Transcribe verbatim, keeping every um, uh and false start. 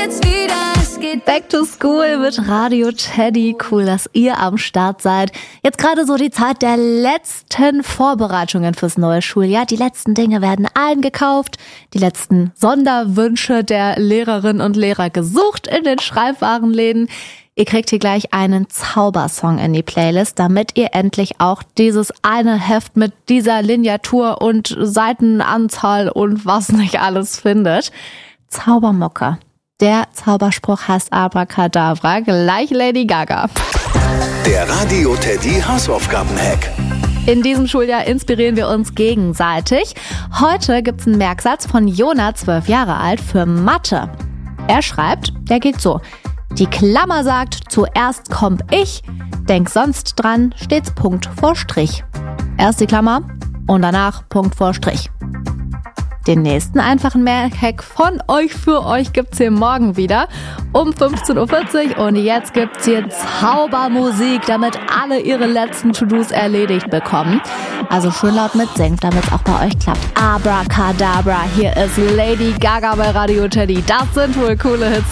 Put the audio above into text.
jetzt wieder, es geht Back to School mit Radio Teddy. Cool, dass ihr am Start seid. Jetzt gerade so die Zeit der letzten Vorbereitungen fürs neue Schuljahr. Die letzten Dinge werden eingekauft, die letzten Sonderwünsche der Lehrerinnen und Lehrer gesucht in den Schreibwarenläden. Ihr kriegt hier gleich einen Zaubersong in die Playlist, damit ihr endlich auch dieses eine Heft mit dieser Lineatur und Seitenanzahl und was nicht alles findet. Zaubermucke. Der Zauberspruch heißt Abracadabra, gleich Lady Gaga. Der Radio Teddy Hausaufgaben-Hack. In diesem Schuljahr inspirieren wir uns gegenseitig. Heute gibt's einen Merksatz von Jona, zwölf Jahre alt, für Mathe. Er schreibt, der geht so: Die Klammer sagt, zuerst komm ich, denk sonst dran, stets Punkt vor Strich. Erst die Klammer und danach Punkt vor Strich. Den nächsten einfachen Merkhack von euch für euch gibt's hier morgen wieder um fünfzehn Uhr vierzig und jetzt gibt's hier Zaubermusik, damit alle ihre letzten To-Dos erledigt bekommen. Also schön laut mitsingen, damit es auch bei euch klappt. Abracadabra, hier ist Lady Gaga bei Radio Teddy. Das sind wohl coole Hits.